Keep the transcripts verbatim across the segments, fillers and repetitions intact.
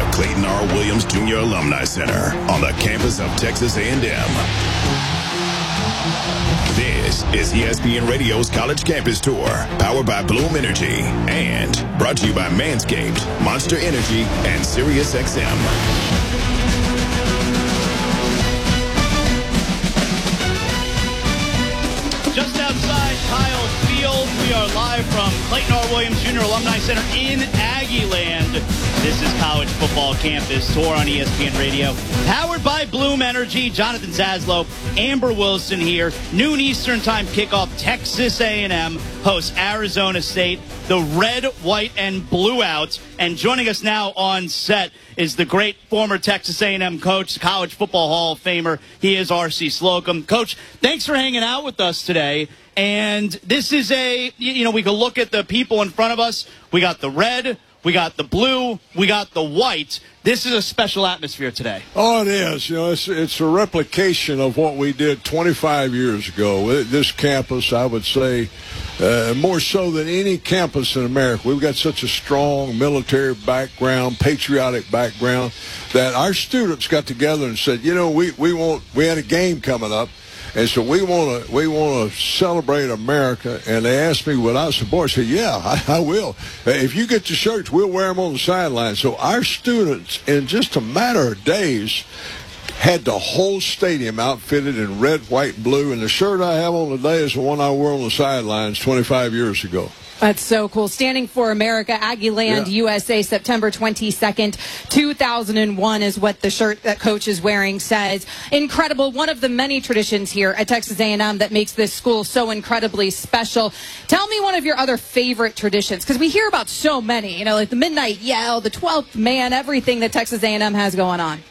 Clayton R. Williams Junior Alumni Center on the campus of Texas A and M. This is E S P N Radio's College Campus Tour, powered by Bloom Energy and brought to you by Manscaped, Monster Energy, and SiriusXM. Just outside Kyle Field, we are live from Clayton R. Williams Junior Alumni Center in Aggieland. This is College Football Campus Tour on E S P N Radio, powered by Bloom Energy. Jonathan Zaslow, Amber Wilson here. Noon Eastern Time kickoff. Texas A and M hosts Arizona State. The red, white, and blue out. And joining us now on set is the great former Texas A and M coach, College Football Hall of Famer. He is R C Slocum. Coach, thanks for hanging out with us today. And this is a, you know, we can look at the people in front of us. We got the red, we got the blue, we got the white. This is a special atmosphere today. Oh, it is. You know, it's, it's a replication of what we did twenty-five years ago. This campus, I would say, uh, more so than any campus in America. We've got such a strong military background, patriotic background, that our students got together and said, you know, we, we want, we had a game coming up. And so we want to we want to celebrate America. And they asked me, would I support? I said, yeah, I, I will. If you get the shirts, we'll wear them on the sideline. So our students, in just a matter of days, had the whole stadium outfitted in red, white, and blue. And the shirt I have on today is the one I wore on the sidelines twenty-five years ago. That's so cool. Standing for America, Aggieland, yeah. U S A, September twenty-second, two thousand one is what the shirt that Coach is wearing says. Incredible. One of the many traditions here at Texas A and M that makes this school so incredibly special. Tell me one of your other favorite traditions, because we hear about so many, you know, like the midnight yell, the twelfth man, everything that Texas A and M has going on.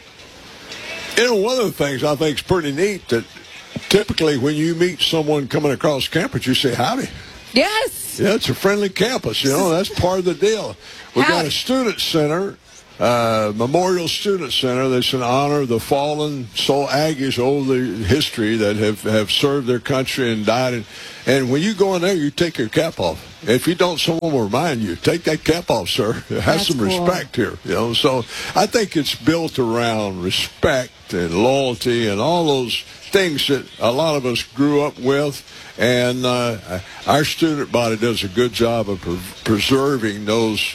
You know, one of the things I think is pretty neat that typically when you meet someone coming across campus, you say, howdy. Yes. Yeah, it's a friendly campus, you know, that's part of the deal. We've got a student center, uh, Memorial Student Center, that's in honor of the fallen Soul Aggies over the history that have, have served their country and died. And, and when you go in there, you take your cap off. If you don't, someone will remind you, take that cap off, sir. Have That's some cool. respect here, you know. So I think it's built around respect and loyalty and all those things that a lot of us grew up with. And uh, our student body does a good job of pre- preserving those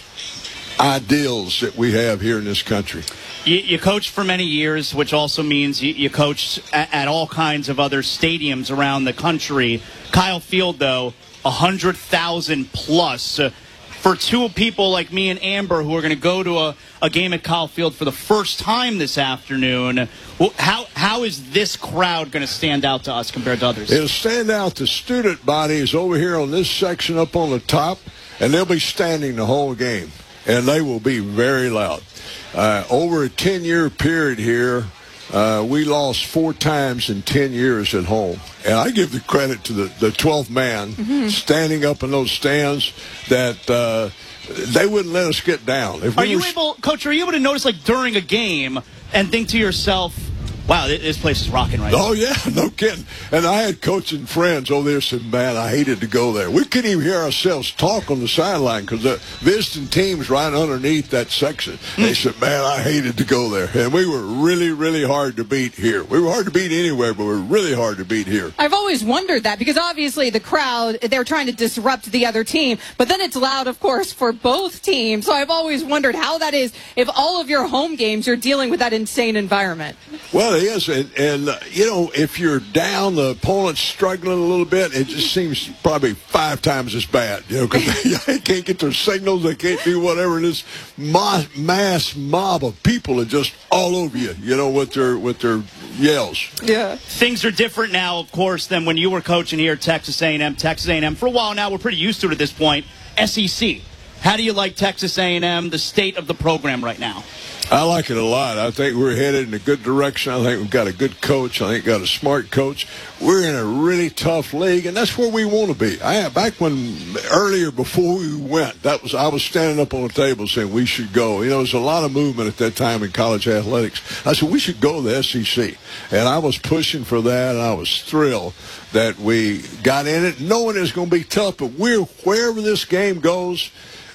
ideals that we have here in this country. You, you coached for many years, which also means you, you coached at, at all kinds of other stadiums around the country. Kyle Field, though, one hundred thousand plus. Uh, for two people like me and Amber who are going to go to a, a game at Kyle Field for the first time this afternoon, well, how how is this crowd going to stand out to us compared to others? It'll stand out. The student body is over here on this section up on the top, and they'll be standing the whole game, and they will be very loud. Uh, over a ten-year period here, uh, we lost four times in ten years at home. And I give the credit to the, the twelfth man mm-hmm. standing up in those stands that uh, they wouldn't let us get down. If are we you were... able, Coach, are you able to notice, like, during a game and think to yourself, wow, this place is rocking right now? Oh, yeah, no kidding. And I had coaching friends over there said, man, I hated to go there. We couldn't even hear ourselves talk on the sideline because the visiting team's right underneath that section. They said, man, I hated to go there. And we were really, really hard to beat here. We were hard to beat anywhere, but we were really hard to beat here. I've always wondered that because obviously the crowd, they're trying to disrupt the other team, but then it's loud, of course, for both teams. So I've always wondered how that is if all of your home games you're dealing with that insane environment. Well, it is. And, and uh, you know, if you're down, the opponent's struggling a little bit, it just seems probably five times as bad, you know, because they can't get their signals, they can't do whatever. This mass, mass mob of people are just all over you, you know, with their with their yells. Yeah. Things are different now, of course, than when you were coaching here at Texas A and M. Texas A and M, for a while now, we're pretty used to it at this point. S E C. How do you like Texas A and M, the state of the program right now? I like it a lot. I think we're headed in a good direction. I think we've got a good coach. I think we've got a smart coach. We're in a really tough league, and that's where we want to be. I back when earlier before we went, that was I was standing up on the table saying we should go. You know, there was a lot of movement at that time in college athletics. I said we should go to the S E C, and I was pushing for that, and I was thrilled that we got in it, knowing it's going to be tough. But we're wherever this game goes,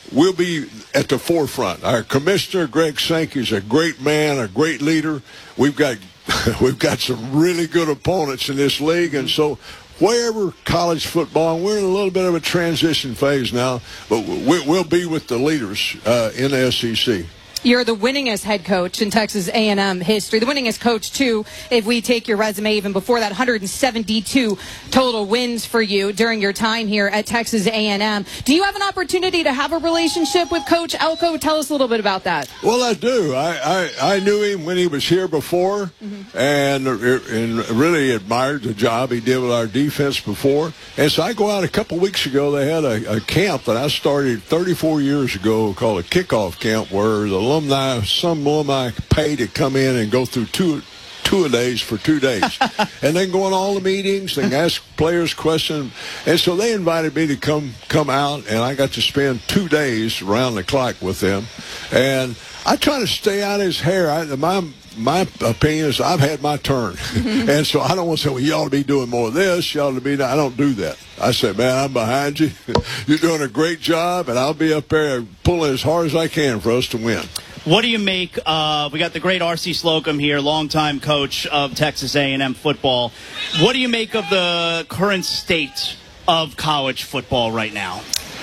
we'll be at the forefront. Our commissioner, Greg Sankey, is a great man, a great leader. We've got we've got some really good opponents in this league, and so wherever college football, and we're in a little bit of a transition phase now, but we, we'll be with the leaders uh, in the S E C. You're the winningest head coach in Texas A and M history. The winningest coach, too, if we take your resume even before that, one hundred seventy-two total wins for you during your time here at Texas A and M. Do you have an opportunity to have a relationship with Coach Elko? Tell us a little bit about that. Well, I do. I, I, I knew him when he was here before, mm-hmm. and, and really admired the job he did with our defense before. And so I go out a couple weeks ago. They had a, a camp that I started thirty-four years ago called a kickoff camp, where the alumni, some alumni pay to come in and go through two two a days for two days. And then go on all the meetings, they ask players questions. And so they invited me to come come out, and I got to spend two days around the clock with them. And I try to stay out of his hair. I, my my opinion is I've had my turn. And so I don't want to say, well, you ought to be doing more of this. You ought to be, I don't do that. I said, man, I'm behind you. You're doing a great job, and I'll be up there pulling as hard as I can for us to win. What do you make? Uh, we got the great R C Slocum here, longtime coach of Texas A and M football. What do you make of the current state of college football right now?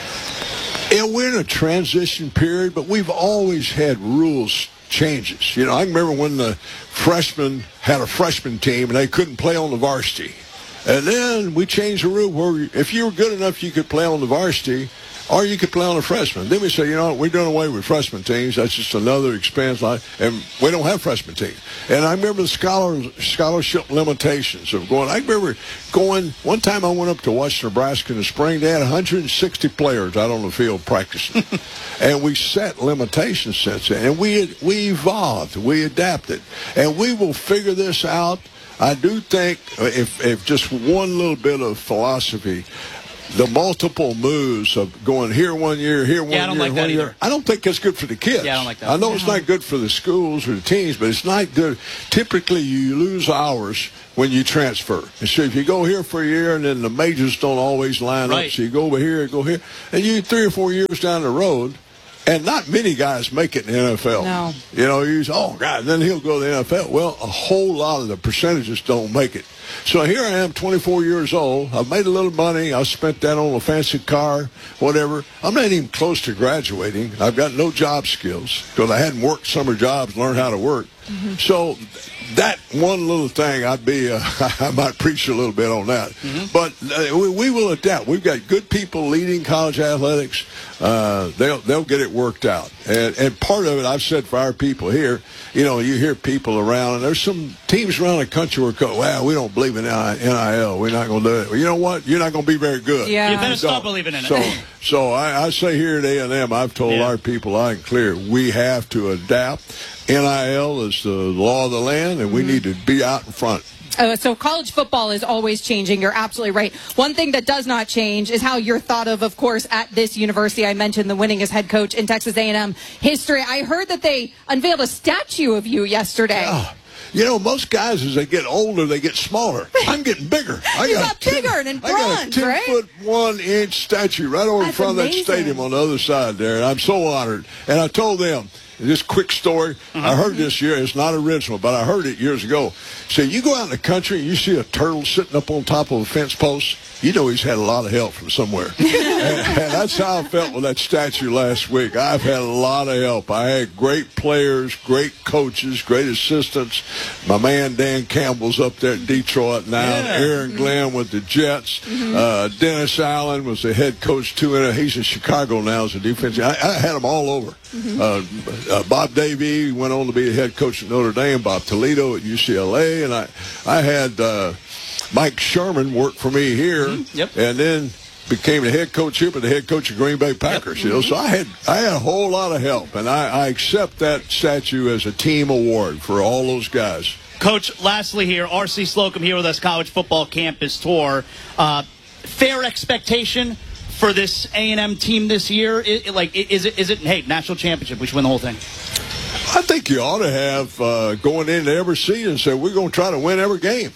Yeah, we're in a transition period, but we've always had rules changes. You know, I remember when the freshmen had a freshman team and they couldn't play on the varsity. And then we changed the rule where if you were good enough, you could play on the varsity, or you could play on a freshman. Then we say, you know, we're doing away with freshman teams. That's just another expense. And we don't have freshman teams. And I remember the scholar, scholarship limitations of going. I remember going, one time I went up to Western Nebraska in the spring. They had one hundred sixty players out on the field practicing. And we set limitations since then. And we, we evolved. We adapted. And we will figure this out. I do think if, if just one little bit of philosophy, the multiple moves of going here one year, here one yeah, I don't year, like one that year. either. I don't think that's good for the kids. Yeah, I don't like that. I know it's not good for the schools or the teams, but it's not good. Typically, you lose hours when you transfer. And so if you go here for a year and then the majors don't always line right. up, so you go over here, go here, and you three or four years down the road, and not many guys make it in the N F L. No. You know, you say, oh, God, then he'll go to the N F L. Well, a whole lot of the percentages don't make it. So here I am, twenty-four years old. I've made a little money. I spent that on a fancy car, whatever. I'm not even close to graduating. I've got no job skills because I hadn't worked summer jobs, learned how to work. Mm-hmm. So that one little thing, I'd be, uh, I might preach a little bit on that. Mm-hmm. But uh, we, we will adapt. We've got good people leading college athletics. Uh, they'll they'll get it worked out. And and part of it, I've said for our people here, you know, you hear people around, and there's some teams around the country where go, well, we don't believe in N I L. We're not going to do it. Well, you know what? You're not going to be very good. Yeah. You better You stop don't. believing in it. So, so I, I say here at A and M, I've told yeah. our people loud and clear, we have to adapt. N I L is the law of the land, and we mm-hmm. need to be out in front. Uh, so college football is always changing. You're absolutely right. One thing that does not change is how you're thought of, of course, at this university. I mentioned the winningest head coach in Texas A and M history. I heard that they unveiled a statue of you yesterday. Oh. You know, most guys, as they get older, they get smaller. I'm getting bigger. I you got, got ten, bigger and in bronze, I got a ten right? foot one inch statue right over in That's front amazing. of that stadium on the other side there, and I'm so honored. And I told them, this quick story, mm-hmm. I heard this year, it's not original, but I heard it years ago. So you go out in the country and you see a turtle sitting up on top of a fence post, you know he's had a lot of help from somewhere. and, and that's how I felt with that statue last week. I've had a lot of help. I had great players, great coaches, great assistants. My man Dan Campbell's up there at Detroit now. Yeah. Aaron Glenn with the Jets. Mm-hmm. Uh, Dennis Allen was the head coach, too. He's in Chicago now as a defensive. I, I had them all over. Mm-hmm. Uh, uh, Bob Davie went on to be the head coach at Notre Dame. Bob Toledo at U C L A. And I, I had uh, Mike Sherman work for me here. Mm-hmm. Yep. And then became the head coach here, but the head coach of Green Bay Packers. Yep. You know, so I had I had a whole lot of help, and I, I accept that statue as a team award for all those guys. Coach, lastly here, R C Slocum here with us, College Football Campus Tour. Uh, fair expectation for this A and M team this year? It, like, is it, is it, hey, national championship, we should win the whole thing? I think you ought to have, uh, going into every season, say we're going to try to win every game.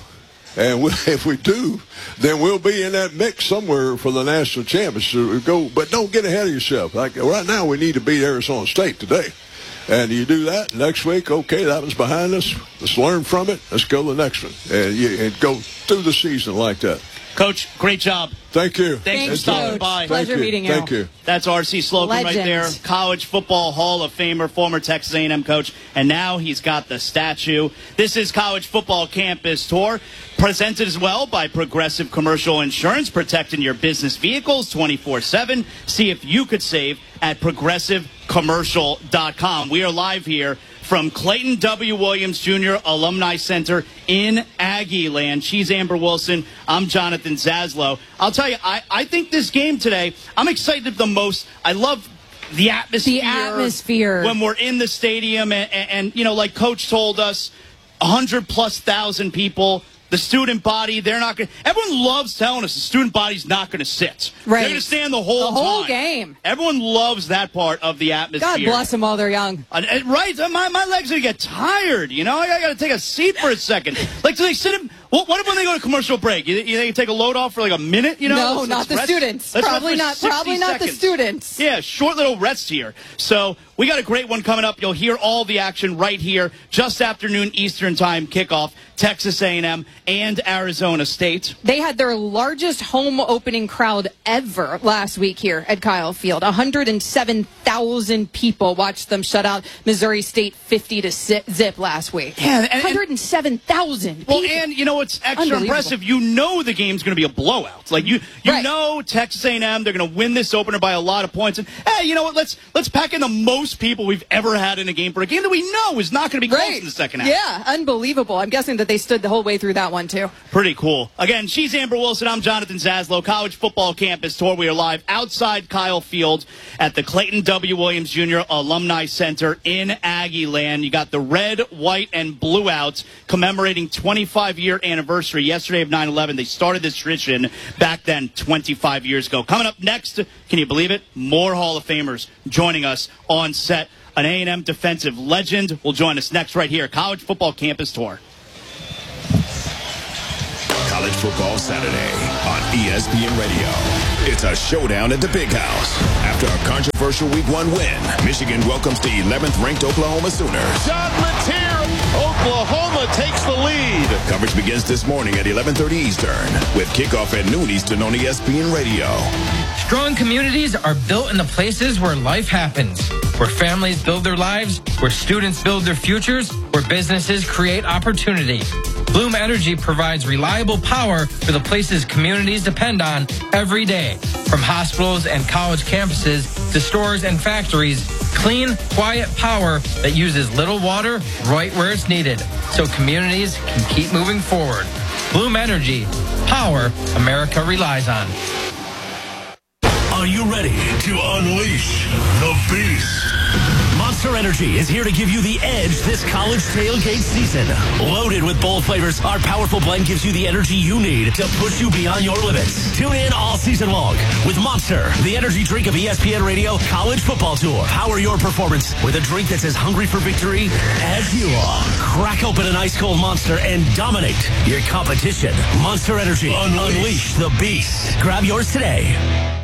And we, if we do, then we'll be in that mix somewhere for the national championship. Go, but don't get ahead of yourself. Like right now, we need to beat Arizona State today. And you do that next week, okay, that was behind us. Let's learn from it. Let's go to the next one. And, you, and go through the season like that. Coach, great job. Thank you. Thanks, Thanks for stopping Coach. by. Pleasure Thank you. meeting you. Thank you. That's R C Slocum right there, Legend. College Football Hall of Famer, former Texas A and M coach, and now he's got the statue. This is College Football Campus Tour, presented as well by Progressive Commercial Insurance, protecting your business vehicles twenty-four seven. See if you could save at progressive commercial dot com. We are live here from Clayton W. Williams Junior Alumni Center in Aggie Land. She's Amber Wilson. I'm Jonathan Zaslow. I'll tell you, I, I think this game today, I'm excited the most. I love the atmosphere. The atmosphere. When we're in the stadium and, and, and you know, like Coach told us, one hundred plus thousand people. The student body, they're not going to... Everyone loves telling us the student body's not going to sit. Right. They're going to stand the whole time. The whole game. Everyone loves that part of the atmosphere. God bless them while they're young. Uh, right? My, my legs are going to get tired, you know? I got to take a seat for a second. Like, do they sit in... What, what if when they go to commercial break? You, you think you take a load off for like a minute, you know? No, let's, not let's the rest. students. Let's Probably not. rest for Probably not the seconds. students. Yeah, short little rest here. So we got a great one coming up. You'll hear all the action right here, just afternoon Eastern time kickoff. Texas A and M and Arizona State. They had their largest home opening crowd ever last week here at Kyle Field. one hundred seven thousand people watched them shut out Missouri State fifty to zip last week. Yeah, and, and, one hundred seven thousand Well, and you know what's extra impressive? You know the game's going to be a blowout. Like you, you right. know Texas A and M, they're going to win this opener by a lot of points. And hey, you know what? Let's let's pack in the most people we've ever had in a game for a game that we know is not going to be close right. in the second half. Yeah, unbelievable. I'm guessing that they stood the whole way through that one too. Pretty cool. Again, she's Amber Wilson. I'm Jonathan Zaslow. College Football Campus Tour. We are live outside Kyle Field at the Clayton W. Williams Junior Alumni Center in Aggie Land. You got the red, white, and blue outs commemorating twenty-five year anniversary yesterday of nine eleven. They started this tradition back then twenty-five years ago. Coming up next, can you believe it? More Hall of Famers joining us on set. An A and M defensive legend will join us next right here. College Football Campus Tour. College Football Saturday on E S P N Radio. It's a showdown at the Big House. After a controversial week one win, Michigan welcomes the eleventh ranked Oklahoma Sooners. John Mateer, Oklahoma takes the lead. Coverage begins this morning at eleven thirty Eastern with kickoff at noon Eastern on E S P N Radio. Strong communities are built in the places where life happens, where families build their lives, where students build their futures, where businesses create opportunity. Bloom Energy provides reliable power for the places communities depend on every day. From hospitals and college campuses to stores and factories, clean, quiet power that uses little water right where it's needed, so communities can keep moving forward. Bloom Energy, power America relies on. Are you ready to unleash the beast? Monster Energy is here to give you the edge this college tailgate season. Loaded with bold flavors, our powerful blend gives you the energy you need to push you beyond your limits. Tune in all season long with Monster, the energy drink of E S P N Radio College Football Tour. Power your performance with a drink that's as hungry for victory as you are. Crack open an ice cold Monster and dominate your competition. Monster Energy. Unleash, Unleash the beast. Grab yours today.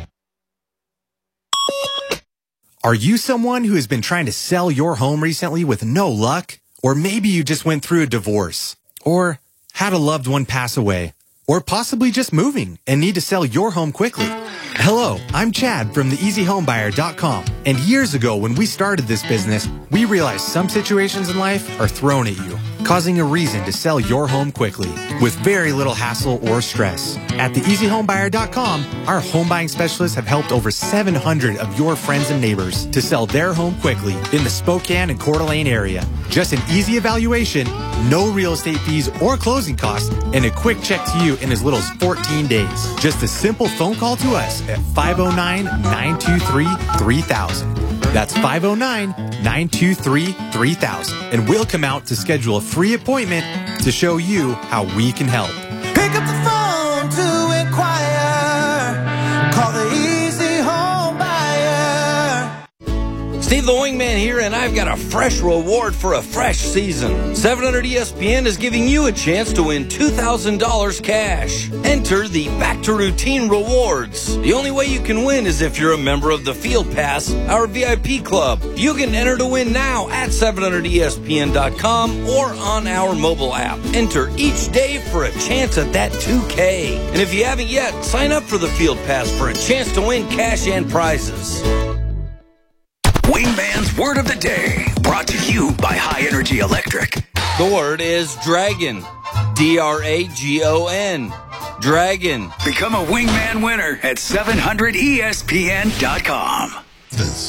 Are you someone who has been trying to sell your home recently with no luck? Or maybe you just went through a divorce, or had a loved one pass away, or possibly just moving and need to sell your home quickly. Hello, I'm Chad from the easy home buyer dot com. And years ago when we started this business, we realized some situations in life are thrown at you, causing a reason to sell your home quickly with very little hassle or stress. At the easy home buyer dot com, our home buying specialists have helped over seven hundred of your friends and neighbors to sell their home quickly in the Spokane and Coeur d'Alene area. Just an easy evaluation, no real estate fees or closing costs, and a quick check to you in as little as fourteen days. Just a simple phone call to us at five oh nine, nine two three, three thousand. That's five oh nine, nine two three, three thousand. And we'll come out to schedule a free appointment to show you how we can help. Pick up the phone to inquire. Call the Easy Home Buyer. Steve the Wingman here, and I've got a fresh reward for a fresh season. seven hundred E S P N is giving you a chance to win two thousand dollars cash. Enter the Back to Routine rewards. The only way you can win is if you're a member of the Field Pass, our V I P club. You can enter to win now at seven hundred E S P N dot com or on our mobile app. Enter each day for a chance at that two K. And if you haven't yet, sign up for the Field Pass for a chance to win cash and prizes. Wingman's Word of the Day, brought to you by High Energy Electric. The word is dragon. D R A G O N. Dragon. Become a Wingman winner at seven hundred E S P N dot com.